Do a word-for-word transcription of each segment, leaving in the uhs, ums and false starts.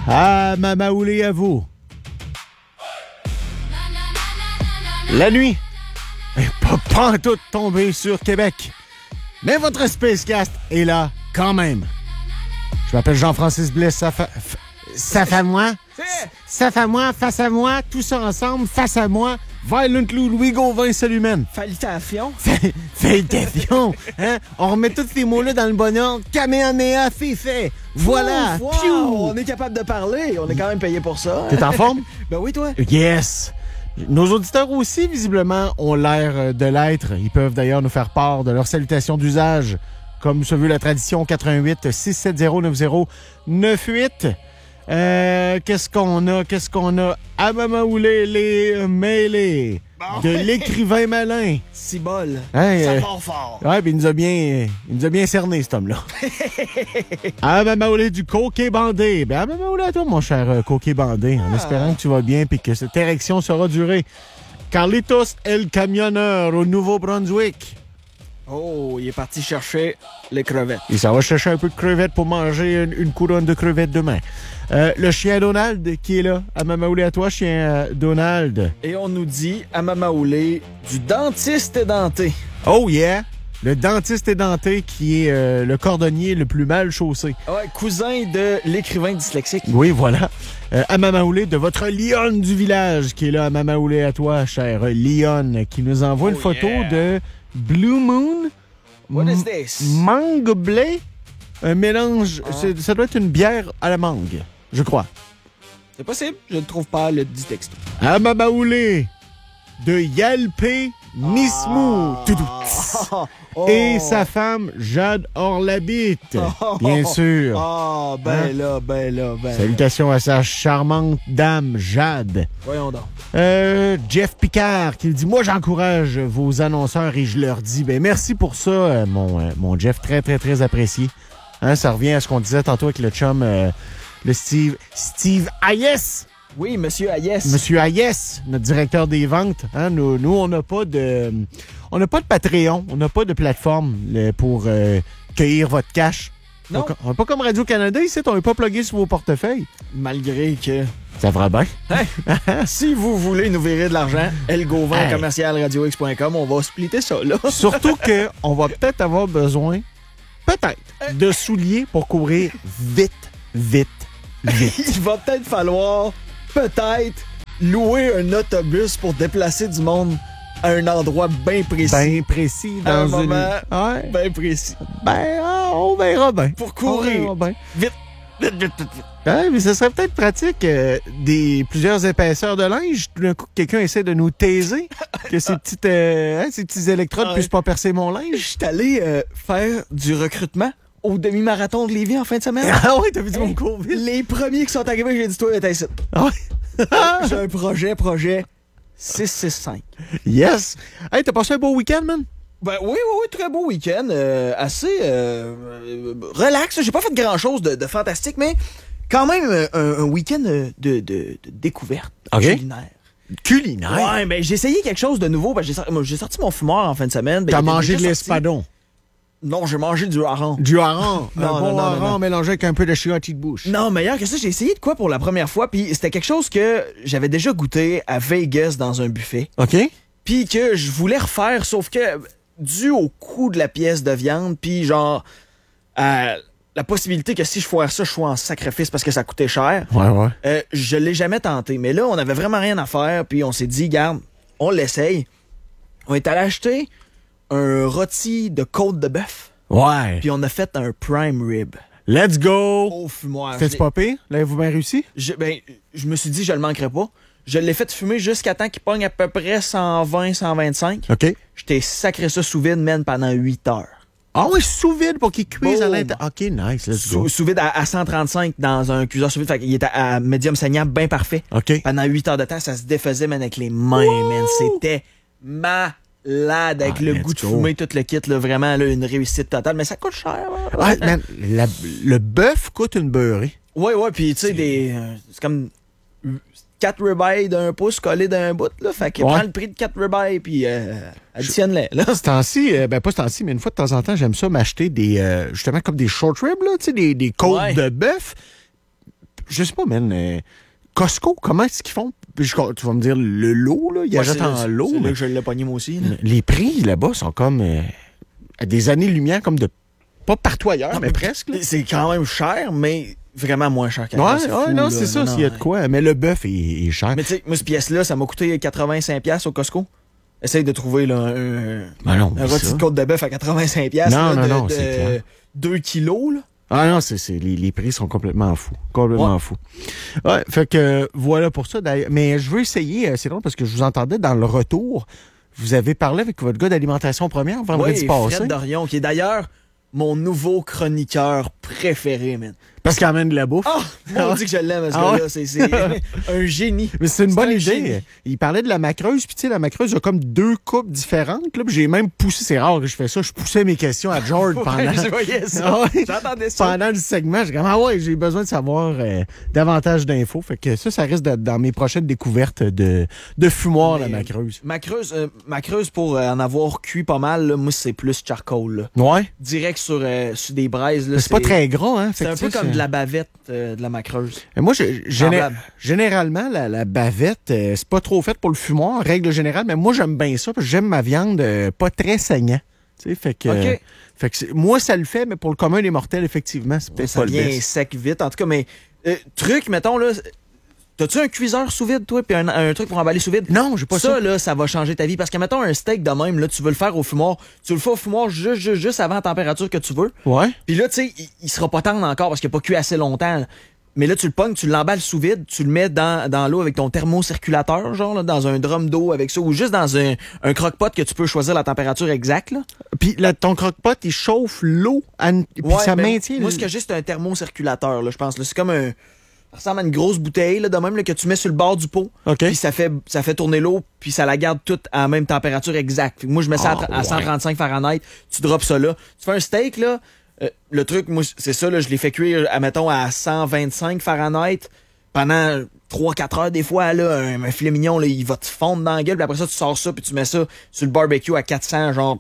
Ah, Mamaoulé à vous. La nuit est pas, pas en tout tombée sur Québec. Mais votre Spacecast est là quand même. Je m'appelle Jean-Francis Bliss. Ça fait... Ça fait moi. Ça fait moi, face à moi, tout ça ensemble, face à moi. Violent Lou, Louis Gauvin, salut man. Félicitations. Félicitations. Hein? On remet tous ces mots-là dans le bon ordre. Kamehameha, fait fait. Voilà. Ouf, wow, on est capable de parler. On est quand même payé pour ça. T'es en forme? Ben oui, toi. Yes. Nos auditeurs aussi, visiblement, ont l'air de l'être. Ils peuvent d'ailleurs nous faire part de leurs salutations d'usage, comme se veut la tradition, quatre-vingt-huit six sept zéro neuf zéro neuf huit. Euh, qu'est-ce qu'on a? Qu'est-ce qu'on a? À Mamaoulé, les mêlés bon. De l'écrivain malin. Cibole. Hein, ça euh, part fort. Ouais, puis il nous a bien, il nous a bien cerné, cet homme-là. À Mamaoulé du coquet bandé. Ben, à Mamaoulé à toi, mon cher euh, coquet bandé, en ah. espérant que tu vas bien et que cette érection sera durée. Carlitos El Camionneur au Nouveau-Brunswick. Oh, il est parti chercher les crevettes. Il s'en va chercher un peu de crevettes pour manger une, une couronne de crevettes demain. Euh, le chien Donald qui est là. À Mamaoulé à toi, chien euh, Donald. Et on nous dit à Mamaoulé du dentiste édenté. Oh yeah! Le dentiste édenté qui est euh, le cordonnier le plus mal chaussé. Ouais, cousin de l'écrivain dyslexique. Oui, voilà. Euh, à Mamaoulé de votre lionne du village qui est là. À Mamaoulé à toi, chère lionne, qui nous envoie oh une photo yeah. de Blue Moon. What is this? Mangue blé. Un mélange. Ah. Ça doit être une bière à la mangue, je crois. C'est possible. Je ne trouve pas le dit texto. À Mamaoulé de Yalpé Nismou. Ah. Oh. Et sa femme, Jade Orlabite. Oh. Bien sûr. Ah, oh, ben hein? là, ben là, ben Salutations à sa charmante dame, Jade. Voyons donc. Euh, Jeff Picard qui dit « Moi, j'encourage vos annonceurs et je leur dis, ben merci pour ça, euh, mon, euh, mon Jeff, très, très, très apprécié. Hein, ça revient à ce qu'on disait tantôt avec le chum, euh, le Steve, Steve Hayes. Oui, Monsieur Hayes. Monsieur Hayes, notre directeur des ventes. Hein, nous, nous, on n'a pas de, on n'a pas de Patreon, on n'a pas de plateforme là, pour euh, cueillir votre cash. Non. On n'est pas comme Radio-Canada ici, on n'est pas plugué sur vos portefeuilles. Malgré que... Ça fera bien. Hey, si vous voulez nous virer de l'argent, elgauvin hey. commercial radio x point com, on va splitter ça, là. Surtout qu'on va peut-être avoir besoin, peut-être, de souliers pour courir vite, vite, vite. Il va peut-être falloir, peut-être, louer un autobus pour déplacer du monde à un endroit bien précis. Bien précis. Dans à un une... moment ouais. bien précis. Ben, on verra bien. Pour courir. Bien. Vite, vite, vite, vite, vite. Ouais, mais ce serait peut-être pratique euh, des plusieurs épaisseurs de linge. Tout d'un coup, quelqu'un essaie de nous taiser, que ces petites, euh, hein, ces petits électrodes ouais. puissent pas percer mon linge. Je suis allé euh, faire du recrutement au demi-marathon de Lévis en fin de semaine. Ah oui, t'as vu du monde court vite. Les premiers qui sont arrivés, j'ai dit toi, t'es ici. Ah oui. J'ai un projet, projet six six cinq. Yes. Hey, t'as passé un beau week-end, man? Ben oui, oui, oui, très beau week-end. Euh, assez euh, euh, relax. J'ai pas fait grand-chose de, de fantastique, mais quand même un, un week-end de, de, de découverte okay. culinaire. Culinaire? Ouais, ben j'ai essayé quelque chose de nouveau. Ben, j'ai, sorti, j'ai sorti mon fumoir en fin de semaine. Ben, t'as mangé de l'espadon? Non, j'ai mangé du hareng. Du hareng? Non, un non, bon non, hareng non, non. mélangé avec un peu de chianti de bouche. Non, meilleur que ça, j'ai essayé de quoi pour la première fois, puis c'était quelque chose que j'avais déjà goûté à Vegas dans un buffet. OK. Puis que je voulais refaire, sauf que dû au coût de la pièce de viande, puis genre à la possibilité que si je foire ça, je sois en sacrifice parce que ça coûtait cher. Ouais, ouais. Euh, je l'ai jamais tenté. Mais là, on avait vraiment rien à faire, puis on s'est dit, garde, on l'essaye. On est allé acheter un rôti de côte de bœuf. Ouais. Puis on a fait un prime rib. Let's go! Au fumoir. Faites-tu pas pire? L'avez-vous bien réussi? Je, ben, je me suis dit, je le manquerai pas. Je l'ai fait fumer jusqu'à temps qu'il pogne à peu près cent vingt à cent vingt-cinq. OK. Je t'ai sacré ça sous vide, man, pendant huit heures. Ah oui, sous vide pour qu'il cuise Boom. à l'intérieur. OK, nice, let's go. Sous, sous vide à, à cent trente-cinq dans un cuiseur sous vide. Fait qu'il était à médium saignant, bien parfait. OK. Pendant huit heures de temps, ça se défaisait, man, avec les mains, Woo! Man. C'était malade avec ah, le goût de fumer, tout le kit, là, vraiment, là, une réussite totale. Mais ça coûte cher. Ouais, man, la, le bœuf coûte une beurrée. Ouais, ouais, puis tu sais, des. Euh, c'est comme quatre ribeyes d'un pouce collés d'un bout, là. Fait que ouais. Prends le prix de quatre ribeyes, puis euh, additionne-les, là. Ce temps-ci, euh, ben pas ce temps-ci, mais une fois de temps en temps, j'aime ça m'acheter des, euh, justement, comme des short ribs, là, tu sais, des, des côtes ouais. de bœuf. je sais pas, man. Euh, Costco, comment est-ce qu'ils font? Je, tu vas me dire le lot, là. Ils Ouais, achètent en lot. C'est mais là que je l'ai pogné moi aussi. Là. Les prix là-bas sont comme euh, à des années-lumière, comme de. Pas partout ailleurs, non, mais, mais presque. Là. C'est quand même cher, mais vraiment moins cher qu'à Ouais, ouais, non, c'est ça, s'il y a de quoi. Mais le bœuf est, est cher. Mais tu sais, moi, cette pièce-là, ça m'a coûté quatre-vingt-cinq dollars au Costco. Essaye de trouver là, un, ben non, un rôti de côte de bœuf à quatre-vingt-cinq dollars. Non, là, non, de, non, de, c'est clair. deux kilos, là. Ah non, c'est, c'est, les, les prix sont complètement fous. Complètement ouais. fous. Ouais, fait que euh, voilà pour ça. D'ailleurs. Mais je veux essayer, euh, c'est drôle parce que je vous entendais dans le retour. Vous avez parlé avec votre gars d'alimentation première vendredi oui, passé. Fred Dorion, qui est d'ailleurs mon nouveau chroniqueur préféré, man. Parce qu'il amène de la bouffe. Ah! Oh, on dit que je l'aime, ce ah gars-là. Ouais? C'est, c'est un génie. Mais c'est une c'est bonne idée. Génie. Il parlait de la macreuse, puis tu sais, la macreuse a comme deux coupes différentes. Là, puis j'ai même poussé, c'est rare que je fais ça, je poussais mes questions à George pendant... Ouais, je voyais ça. Ah ouais. J'entendais ça. Pendant le segment, j'ai comme, ah ouais, j'ai besoin de savoir euh, davantage d'infos. Fait que ça, ça risque d'être dans mes prochaines découvertes de, de fumoir, la macreuse. Macreuse, euh, macreuse pour euh, en avoir cuit pas mal, là, moi, c'est plus charcoal. Là. Ouais. Direct sur, euh, sur des braises. Là, c'est, c'est pas très gras, hein? C'est un peu comme c'est... de la bavette euh, de la macreuse. Et moi, je, géné- généralement, la, la bavette, euh, c'est pas trop fait pour le fumoir, en règle générale, mais moi, j'aime bien ça, parce que j'aime ma viande euh, pas très saignant. Tu sais, fait que, okay. euh, fait que c'est, moi, ça le fait, mais pour le commun des mortels, effectivement, c'est peut-être ça pas le best. Ça vient sec vite, en tout cas, mais euh, truc, mettons, là... T'as-tu un cuiseur sous vide, toi, puis un, un truc pour emballer sous vide? Non, j'ai pas ça. Ça, là, ça va changer ta vie. Parce que, mettons, un steak de même, là, tu veux le faire au fumoir. Tu le fais au fumoir juste, juste, juste avant la température que tu veux. Ouais. Puis là, tu sais, il, il sera pas tendre encore parce qu'il n'a pas cuit assez longtemps. Là. Mais là, tu le pognes, tu l'emballes sous vide, tu le mets dans, dans l'eau avec ton thermocirculateur, genre, là, dans un drum d'eau avec ça, ou juste dans un, un croque-pot que tu peux choisir la température exacte, là. Puis là, ton croque-pot, il chauffe l'eau, à, puis ouais, ça ben, maintient... Moi, ce que j'ai, c'est un thermocirculateur, là, je pense. Là. C'est comme un... Ça ressemble à une grosse bouteille, là, de même, là, que tu mets sur le bord du pot. Okay. Puis ça fait, ça fait tourner l'eau, puis ça la garde toute à la même température exacte. Moi, je mets ça oh, à, à cent trente-cinq Fahrenheit. Tu drops ça là. Tu fais un steak, là. Euh, le truc, moi, c'est ça, là. Je l'ai fait cuire, admettons, à cent vingt-cinq Fahrenheit pendant trois quatre heures, des fois, là. Un, un filet mignon, là, il va te fondre dans la gueule. Puis après ça, tu sors ça, puis tu mets ça sur le barbecue à quatre cents, genre.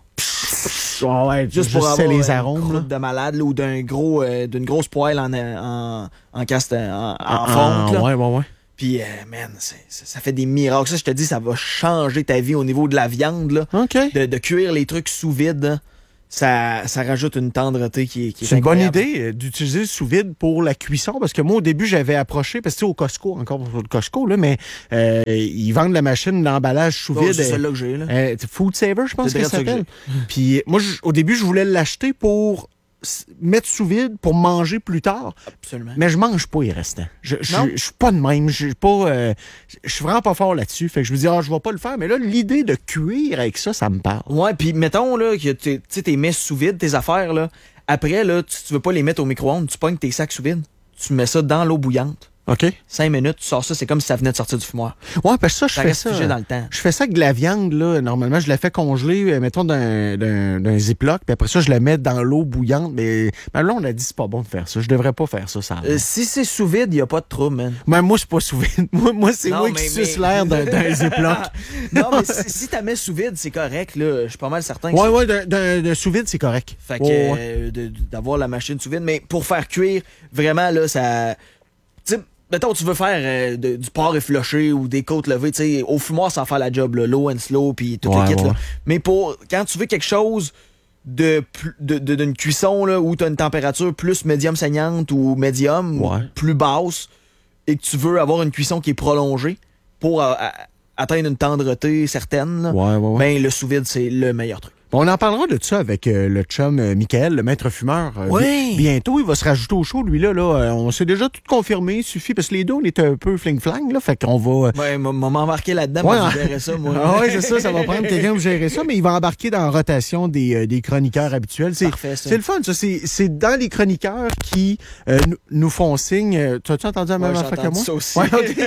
Oh ouais, juste pour avoir les arômes, une croûte de malade, là, ou d'un gros, euh, d'une grosse poêle en, en, en, caste, en, en fonte. Là. Ouais, ouais, ouais. Puis, euh, man, c'est, ça, ça fait des miracles. Ça, je te dis, ça va changer ta vie au niveau de la viande, là. OK. De, de cuire les trucs sous vide, hein. Ça, ça rajoute une tendreté qui, qui est C'est incroyable. une bonne idée euh, d'utiliser le sous-vide pour la cuisson, parce que moi, au début, j'avais approché, parce que tu sais, au Costco, encore au Costco, là, mais euh, ils vendent la machine d'emballage sous-vide. Oh, c'est celle-là que j'ai, là. Euh, Food Saver, je pense c'est que ça s'appelle. Puis moi, j- au début, je voulais l'acheter pour mettre sous vide pour manger plus tard. Absolument. Mais je mange pas les restants. Je je je suis pas de même. Je suis pas. Euh, je suis vraiment pas fort là-dessus. Fait que je me dis, ah, je vais pas le faire. Mais là, l'idée de cuire avec ça, ça me parle. Ouais, puis mettons là que tu sais, t'es mis sous vide tes affaires là. Après là, tu, tu veux pas les mettre au micro-ondes, tu pognes tes sacs sous vide, tu mets ça dans l'eau bouillante. OK. Cinq minutes, tu sors ça, c'est comme si ça venait de sortir du fumoir. Ouais, parce que ça, je ça fais reste ça. figé dans le temps. Je fais ça avec de la viande, là. Normalement, je la fais congeler, euh, mettons, d'un, d'un, d'un Ziploc, puis après ça, je la mets dans l'eau bouillante. Mais, mais là, on a dit c'est pas bon de faire ça. Je devrais pas faire ça, ça. Euh, si c'est sous vide, il y a pas de trouble, man. Mais moi, c'est pas sous vide. Moi, moi c'est non, moi mais, qui mais... suce l'air d'un, d'un Ziploc. Non, mais si, si t'as mis sous vide, c'est correct, là. Je suis pas mal certain que Ouais, c'est... ouais, d'un, d'un, d'un sous vide, c'est correct. Fait que, oh, ouais. euh, de, d'avoir la machine sous vide. Mais pour faire cuire, vraiment, là, ça... Tu sais, mettons, tu veux faire euh, de, du porc effiloché ou des côtes levées, tu sais, au fumoir, ça va faire la job, là, low and slow, puis tout ouais, le kit, ouais. là. Mais pour, quand tu veux quelque chose de, de, de, d'une cuisson, là, où tu as une température plus médium saignante ou médium, ouais. plus basse, et que tu veux avoir une cuisson qui est prolongée pour euh, atteindre une tendreté certaine, là, ouais, ouais, ouais. ben, le sous-vide, c'est le meilleur truc. On en parlera de ça avec euh, le chum euh, Michael, le maître fumeur. Euh, oui. bi- bientôt, il va se rajouter au show, lui, là. là euh, on s'est déjà tout confirmé, il suffit, parce que les deux, on était un peu fling-flang, là. Fait qu'on va... Euh... Ouais, m'a m'embarquer là-dedans, ouais, moi, je gérerais ça, moi. Ah ouais, c'est ça, ça va prendre quelqu'un pour gérer ça, mais il va embarquer dans la rotation des, euh, des chroniqueurs habituels. C'est, Parfait, ça. C'est le fun, ça. C'est, c'est dans les chroniqueurs qui euh, nous, nous font signe. Euh, tu as-tu entendu la même ouais, affaire que moi? Ça aussi. Ouais, okay.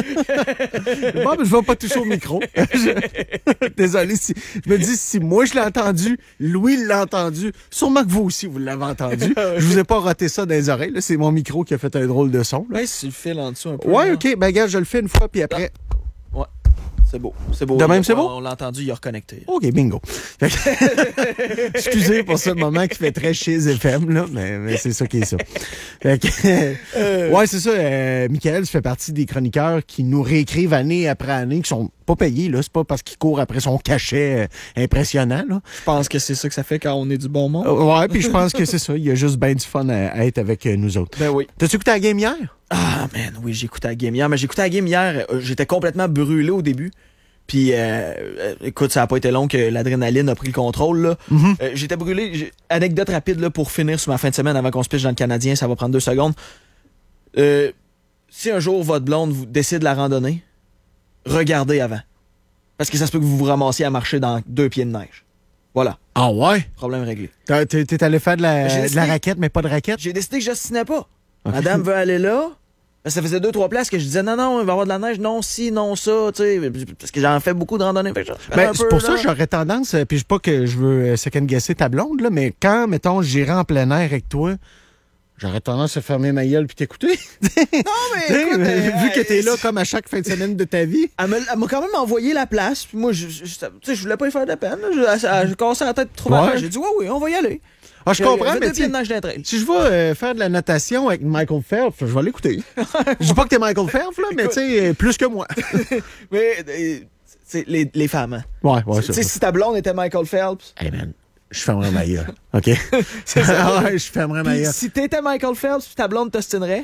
Bon, mais je vais pas toucher au micro. Je... Désolé. Si... Je me dis, si moi je l'ai entendu, Louis l'a entendu. Sûrement que vous aussi, vous l'avez entendu. Je vous ai pas roté ça dans les oreilles. Là. C'est mon micro qui a fait un drôle de son. Là. Ouais, si tu le files en dessous un peu. Ouais, là. OK. Ben, gars, je le fais une fois, puis après... Ouais. C'est beau. C'est beau. De même, c'est on, beau? On l'a entendu, il a reconnecté. OK, bingo. Excusez pour ce moment qui fait très chez F M, là, mais, mais c'est ça qui est ça. Fait que, euh... Ouais, c'est ça. Euh, Michael, ça fait partie des chroniqueurs qui nous réécrivent année après année, qui sont pas payés, là. C'est pas parce qu'ils courent après son cachet euh, impressionnant, là. Je pense que c'est ça que ça fait quand on est du bon monde. Euh, ouais, puis je pense que c'est ça. Il y a juste bien du fun à, à être avec euh, nous autres. Ben oui. T'as-tu écouté la game hier? Ah, man, oui, j'ai écouté la game hier. Mais j'ai écouté la game hier. euh, J'étais complètement brûlé au début. Puis, euh, euh, écoute, ça a pas été long que l'adrénaline a pris le contrôle, là. Mm-hmm. Euh, j'étais brûlé. J'ai- Anecdote rapide, là, pour finir sur ma fin de semaine avant qu'on se pitche dans le Canadien. Ça va prendre deux secondes. Euh, si un jour votre blonde vous décide de la randonnée, regardez avant. Parce que ça se peut que vous vous ramassiez à marcher dans deux pieds de neige. Voilà. Ah ouais? Problème réglé. T'as- T'es t'es allé faire de la, J'ai de décidé- la raquette, mais pas de raquette? J'ai décidé que je n'ostinais pas. Ok. Madame veut aller là. Ça faisait deux, trois places que je disais non, non, il va y avoir de la neige, non, si, non, ça, tu sais, parce que j'en fais beaucoup de randonnées. Fait que je- Ben, un c'est peu, pour là. ça que j'aurais tendance, euh, puis je pas que je veux euh, second-guesser ta blonde, là, mais quand, mettons, j'irai en plein air avec toi, j'aurais tendance à fermer ma gueule puis t'écouter. Non, mais écoute, Vu euh, que t'es euh, là comme à chaque fin de semaine de ta vie. Elle me- elle m'a quand même envoyé la place, puis moi, je, je, je, tu sais, je voulais pas y faire de peine. là. Je, elle- je cassais la tête trop Ouais. mal. J'ai dit, ouais, oui, on va y aller. Ah, je J'ai- comprends, j'ai mais deux tu pieds de sais, neige d'un trail. si je vais euh, faire de la natation avec Michael Phelps, je vais l'écouter. Je dis pas que t'es Michael Phelps, là, mais tu sais, euh, plus que moi. Mais, euh, c'est les, les femmes, hein. Ouais, ouais, Tu ça. sais, si ta blonde était Michael Phelps, Hey man, je fermerai ma gueule, OK? Ah ouais, je fermerai ma puis gueule. si t'étais Michael Phelps, puis ta blonde t'ostinerait,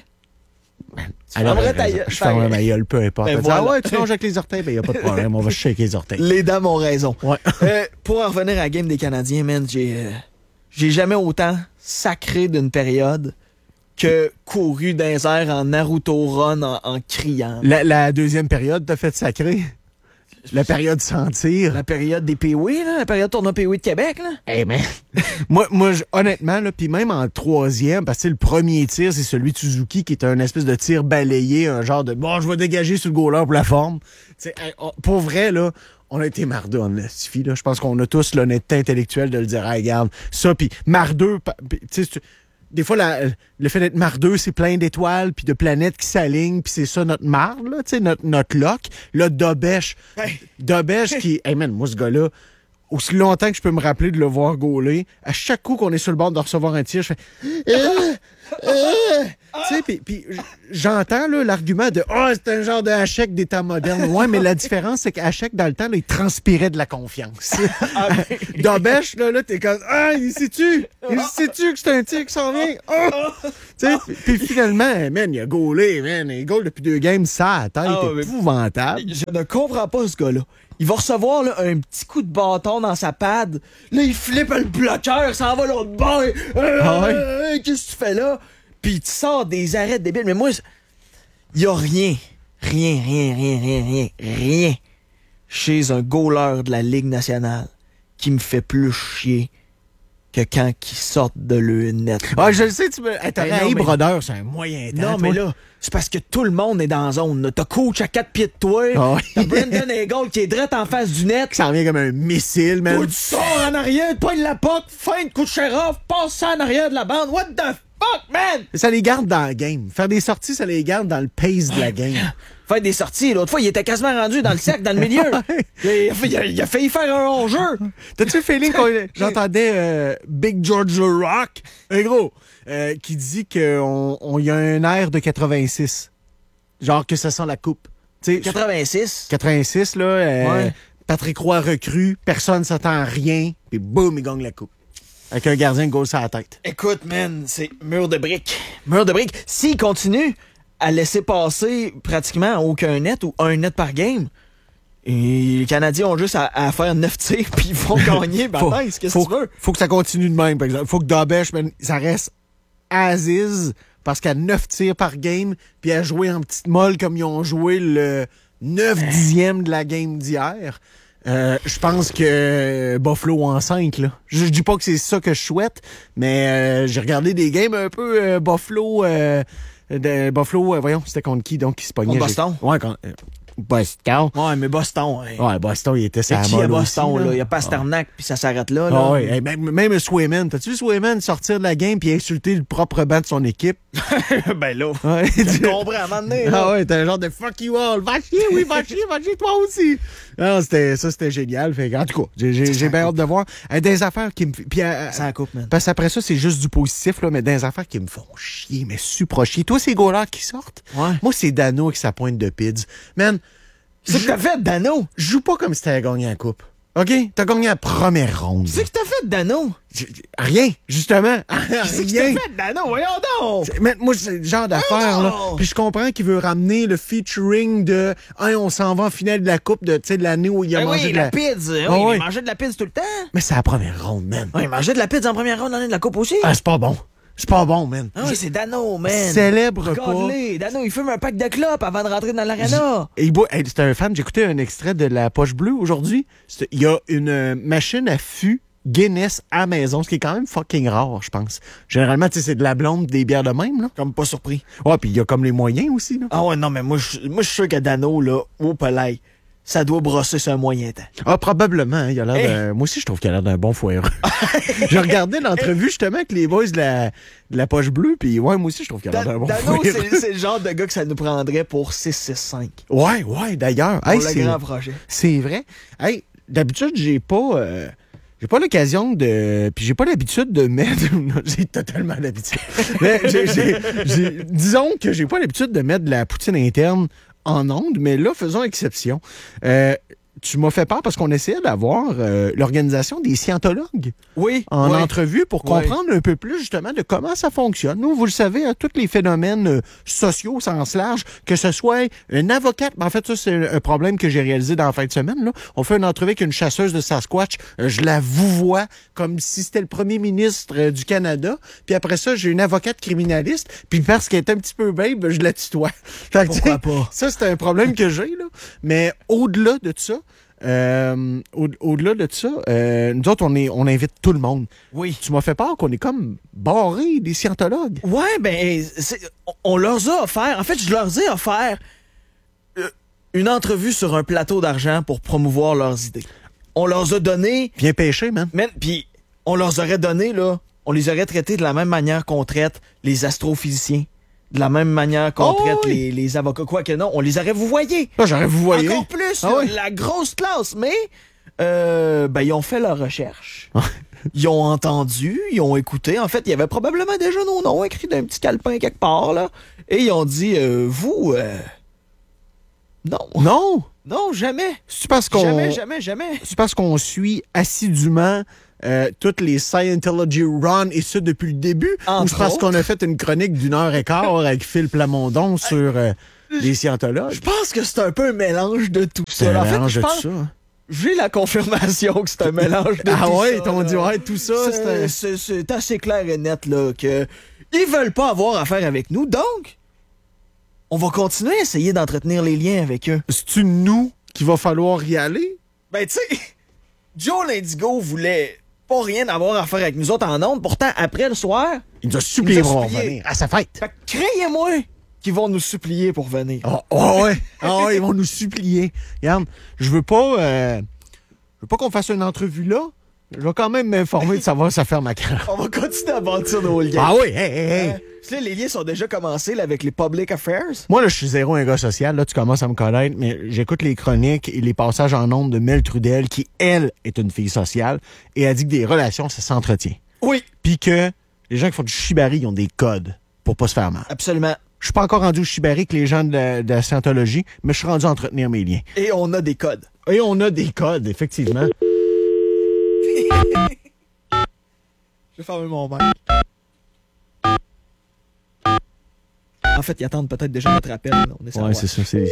tu Alors, fermerais ta raison. gueule. Je fermerai ma gueule, peu importe. Ben Elle dit, ah voilà. ouais, tu manges avec les orteils? Ben, y a pas de problème, on va shaker les orteils. Les dames ont raison. Ouais. Euh, pour en revenir à la game des Canadiens, man, j'ai euh, j'ai jamais autant sacré d'une période que couru dans les airs en Naruto Run en, en criant. La, la deuxième période, t'as fait sacré? La période sentir. La période des P W I, là, la période tournoi P W I de Québec, là. Hey man. moi, moi je- honnêtement, là, puis même en troisième, parce que le premier tir, c'est celui de Suzuki qui est un espèce de tir balayé, un genre de bon, je vais dégager sur le goaler pour la forme. T'sais, hey, oh, pour vrai, là, on a été mardeux en Estifie, là. Je pense qu'on a tous l'honnêteté intellectuelle de le dire, hey, regarde, ça, puis mardeux, pa- pis, tu sais, tu- des fois, la- le fait d'être mardeux, c'est plein d'étoiles puis de planètes qui s'alignent, puis c'est ça notre marde, là, tu sais, notre, notre loc. Là, Dobèche, Hey. Dobèche qui... Hey man, moi, ce gars-là, aussi longtemps que je peux me rappeler de le voir gauler, à chaque coup qu'on est sur le bord de recevoir un tir, je fais... Euh, euh, tu sais, puis- puis j'entends là, l'argument de « Ah, oh, c'est un genre de Hachek des temps modernes. » Ouais, mais la différence, c'est qu'Hachek, dans le temps, là, il transpirait de la confiance. Dobèche, là, là t'es comme « Ah, il sait-tu? Il sait-tu que c'est un tir qui s'en vient? Oh! » Tu sais, puis finalement, man, il a gaulé, man. Il gaule depuis deux games, ça à la tête, Ah, mais- épouvantable. Je ne comprends pas ce gars-là. Il va recevoir là, un petit coup de bâton dans sa pad. Là, il flippe le bloqueur, ça en va l'autre bord. Euh, Ah ouais? euh, Qu'est-ce que tu fais là? Puis tu sors des arrêts débiles. Mais moi, il y a rien, rien, rien, rien, rien, rien, rien chez un goaler de la Ligue nationale qui me fait plus chier que quand ils sortent de le net. Ah, je le sais, tu me. Hey, t'aurais Ben non, haï mais- Brodeur, c'est un moyen temps. Non, mais toi. là, c'est parce que tout le monde est dans la zone. là. T'as coach à quatre pieds de toi. Ah ouais. T'as Brendan Eagle qui est direct en face du net. Ça en vient comme un missile, man. Toi, tu sors en arrière, tu pognes la poque, fin de coup de sheriff, passe ça en arrière de la bande. What the fuck, man? Ça les garde dans la game. Faire des sorties, ça les garde dans le pace de la game. Faire des sorties. L'autre fois, il était quasiment rendu dans le cercle, dans le milieu. Il a, fait- il a- il a failli faire un hors-jeu. T'as-tu le feeling qu'on j'entendais euh, Big George Rock, un gros, euh, qui dit qu'on on y a un air de quatre-vingt-six. Genre que ça sent la coupe. Tu sais, quatre-vingt-six. quatre-vingt-six, là, euh, Ouais. Patrick Roy recrue, personne s'attend à rien, puis boum, il gagne la coupe. Avec un gardien de goal sur la tête. Écoute, man, c'est mur de briques. Mur de briques. S'il continue à laisser passer pratiquement aucun net ou un net par game, et les Canadiens ont juste à, à faire neuf tirs puis ils vont gagner. Ben, Faut- mince, qu'est-ce faut, que tu veux? faut que ça continue de même, par exemple. Faut que Dobèche, man, ça reste Aziz, parce qu'à neuf tirs par game, puis à jouer en petite molle comme ils ont joué le neuf dixième de la game d'hier. Euh, je pense que Buffalo en cinq, là. Je, je dis pas que c'est ça que je souhaite, mais euh, j'ai regardé des games un peu euh, Buffalo. Euh, de, Buffalo, euh, voyons, c'était contre qui donc qui se pognait? Contre Boston? J'ai- Ouais, contre euh, Boston. Ouais, mais Boston. Ouais. Ouais, Boston, il était C'est sa qui à molle Boston, aussi, là? Il y a Pasternak, puis ça s'arrête là. là. Ah ouais, hey, même, même Swayman. T'as-tu vu Swayman sortir de la game puis insulter le propre banc de son équipe? ben là, Ouais, tu comprends à un moment donné. Ah ouais, t'es un genre de fuck you all. Va chier, oui, va chier, va chier, toi aussi. Non, c'était, ça, c'était génial. Fait, en tout cas, j'ai, j'ai, j'ai bien hâte de voir. Euh, des affaires qui me. Puis, euh, ça coupe, man. Parce qu'après ça, c'est juste du positif, là, mais des affaires qui me font chier, mais super chier. Toi, ces gars-là qui sortent, ouais. Moi, c'est Dano avec sa pointe de pids. Man, c'est que t'as fait, Dano? Joue pas comme si t'avais gagné la coupe. OK? T'as gagné la première ronde. C'est que t'as fait, Dano? Rien, justement. C'est que t'as fait, Dano? Voyons donc! Mais moi, c'est le genre d'affaire, là. Puis je comprends qu'il veut ramener le featuring de hey, on s'en va en finale de la coupe de, de l'année où il a ben mangé oui, de la... la pizza. Oui, oh, il oui. mangeait de la pizza tout le temps. Mais c'est la première ronde, man. Oui, il mangeait de la pizza en première ronde l'année de la coupe aussi. Ah, c'est pas bon. C'est pas bon, man. Ah oui, c'est Dano, man. Célèbre Regarde-les. Dano, il fume un pack de clopes avant de rentrer dans l'aréna. Et hey, c'était un fan, j'écoutais un extrait de La Poche Bleue aujourd'hui. Il y a une euh, machine à fût Guinness à maison, ce qui est quand même fucking rare, je pense. Généralement, tu sais, c'est de la blonde, des bières de même, là. Comme pas surpris. Ouais, puis il y a comme les moyens aussi, là. Ah ouais, non, mais moi, je moi, je suis sûr que Dano, là, au palais, ça doit brosser sur un moyen temps. Ah, probablement. Hein, il a l'air hey. de... Moi aussi, je trouve qu'il a l'air d'un bon foireux. J'ai regardé l'entrevue, justement, avec les boys de la, de la Poche Bleue, puis ouais, moi aussi, je trouve qu'il a l'air d'un bon Dano, foireux. c'est, c'est le genre de gars que ça nous prendrait pour six six cinq. Ouais, ouais, d'ailleurs. Pour hey, le c'est... grand projet. C'est vrai. Hey, d'habitude, j'ai pas... Euh... J'ai pas l'occasion de... Puis j'ai pas l'habitude de mettre... j'ai totalement l'habitude. Mais j'ai, j'ai, j'ai... Disons que j'ai pas l'habitude de mettre de la poutine interne en ondes, mais là, faisons exception. Euh, tu m'as fait peur parce qu'on essayait d'avoir euh, l'organisation des scientologues oui, en oui. entrevue pour comprendre oui. un peu plus justement de comment ça fonctionne. Nous, vous le savez, hein, tous les phénomènes euh, sociaux au sens large, que ce soit une avocate, ben, en fait, ça, c'est un problème que j'ai réalisé dans la fin de semaine. Là. On fait une entrevue avec une chasseuse de Sasquatch. Euh, je la vouvoie comme si c'était le premier ministre euh, du Canada. Puis après ça, j'ai une avocate criminaliste. Puis parce qu'elle est un petit peu babe, je la tutoie. Fait que, pourquoi pas? Ça, c'est un problème que j'ai. Là. Mais au-delà de ça, Euh, au- au-delà de ça, euh, nous autres, on, est, on invite tout le monde. Oui. Tu m'as fait peur qu'on est comme barré des scientologues. Ouais, ben, c'est, on leur a offert, en fait, je leur ai offert euh, une entrevue sur un plateau d'argent pour promouvoir leurs idées. On leur a donné... Viens pêcher, man. man puis on leur aurait donné, là, on les aurait traités de la même manière qu'on traite les astrophysiciens. De la même manière qu'on oh, traite oui. les, les avocats. Quoi que non, on les aurait vous voyez. Là, j'aurais vous voyez. Encore plus, ah, là, oui. la grosse classe. Mais, euh, ben, ils ont fait leur recherche. Ils ont entendu, ils ont écouté. En fait, il y avait probablement déjà nos noms écrits d'un petit calepin quelque part, là. Et ils ont dit, euh, vous, euh, non. Non. Non, jamais. C'est parce qu'on... Jamais, jamais, jamais. C'est parce qu'on suit assidûment euh, toutes les Scientology Run et ça depuis le début? Entre ou c'est parce autres. qu'on a fait une chronique d'une heure et quart avec Phil Plamondon sur euh, les Scientologues? Je pense que c'est un peu un mélange de tout C'est ça. un En fait, mélange je de pense, tout ça. Hein? j'ai la confirmation que c'est un mélange de ah tout ouais, ça. ils t'ont là. dit, ouais, tout ça, c'est, c'est, c'est assez clair et net, là, que ils veulent pas avoir affaire avec nous, donc on va continuer à essayer d'entretenir les liens avec eux. C'est-tu nous qu'il va falloir y aller? Ben, tu sais, Joe l'Indigo voulait pas rien avoir à faire avec nous autres en ondes, pourtant, après le soir, Il nous a supplié Il nous a pour supplié. revenir à sa fête. fait que créez-moi qu'ils vont nous supplier pour venir. Oh, oh, ouais. Ah ouais, ils vont nous supplier. Regarde, je veux pas, euh, je veux pas qu'on fasse une entrevue là. Je vais quand même m'informer de savoir si ça ferme à quand. On va continuer à bâtir nos liens. Ah oui, hey, hey, hey. Euh, là, les liens sont déjà commencés là, avec les public affairs. Moi, là, je suis zéro un gars social. Là, tu commences à me connaître, mais j'écoute les chroniques et les passages en ondes de Mel Trudel, qui, elle, est une fille sociale, et elle dit que des relations, ça s'entretient. Oui, Puis que les gens qui font du shibari, ils ont des codes pour pas se faire mal. absolument. Je suis pas encore rendu au shibari que les gens de la, de la scientologie, mais je suis rendu à entretenir mes liens. Et on a des codes. Et on a des codes, effectivement. Je vais fermer mon mic. En fait, ils attendent peut-être déjà notre appel. Là. On essaie de Ouais, voir. c'est ça, c'est...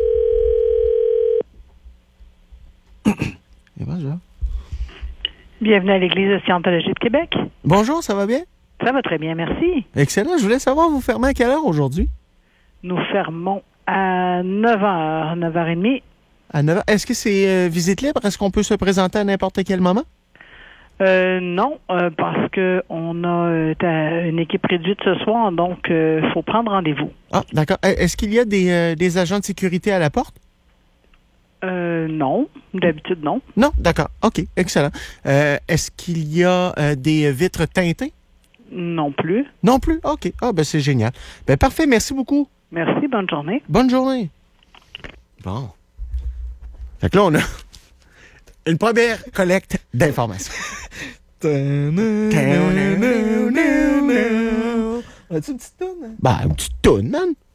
Et bonjour. Bienvenue à l'Église de Scientologie de Québec. Bonjour, ça va bien? Ça va très bien, merci. Excellent. Je voulais savoir, vous fermez à quelle heure aujourd'hui? Nous fermons à neuf heures, neuf heures trente. À neuf heures. Est-ce que c'est euh, visite libre? Est-ce qu'on peut se présenter à n'importe quel moment? Euh, non, euh, parce que on a euh, ta- une équipe réduite ce soir, donc il euh, faut prendre rendez-vous. Ah, d'accord. Euh, Est-ce qu'il y a des, euh, des agents de sécurité à la porte? Euh, non, d'habitude non. Non? D'accord. OK, excellent. Euh, Est-ce qu'il y a euh, des vitres teintées? Non plus. Non plus? OK. Ah, ben c'est génial. Ben parfait, merci beaucoup. Merci, bonne journée. Bonne journée. Bon. Fait que là, on a une première collecte d'informations. As-tu une petite toune? Ben, une petite toune, man.